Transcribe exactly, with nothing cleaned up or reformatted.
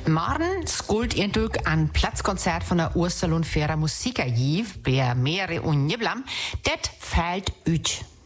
Morgen skuld ihr durch ein Platzkonzert von der Ursula und Fera Musikerjiv bei Meere und Niblam. Das fällt ut.